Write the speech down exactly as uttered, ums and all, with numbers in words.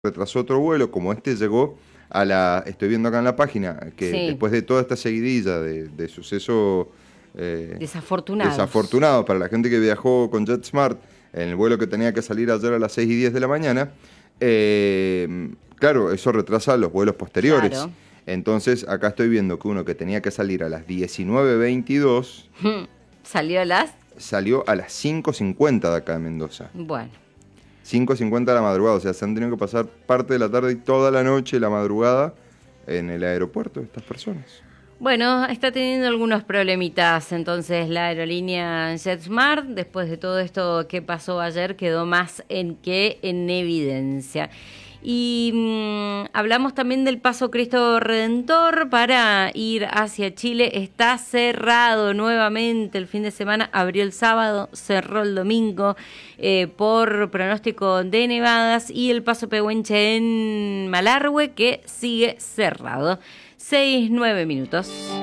retrasó otro vuelo, como este llegó a la, estoy viendo acá en la página, que Sí. después de toda esta seguidilla de, de suceso eh, Desafortunados. desafortunado para la gente que viajó con JetSmart en el vuelo que tenía que salir ayer a las seis y diez de la mañana, eh, claro, eso retrasa los vuelos posteriores. Claro. Entonces, acá estoy viendo que uno que tenía que salir a las diecinueve veintidós ¿Salió a las? salió a las cinco cincuenta de acá de Mendoza. Bueno. cinco cincuenta de la madrugada, o sea, se han tenido que pasar parte de la tarde y toda la noche, la madrugada, en el aeropuerto estas personas. Bueno, está teniendo algunos problemitas, entonces la aerolínea JetSmart, después de todo esto que pasó ayer, quedó más en que en evidencia. Y mmm, hablamos también del Paso Cristo Redentor para ir hacia Chile. Está cerrado nuevamente el fin de semana, abrió el sábado, cerró el domingo eh, por pronóstico de nevadas, y el Paso Pehuenche en Malargüe que sigue cerrado. Seis, nueve minutos.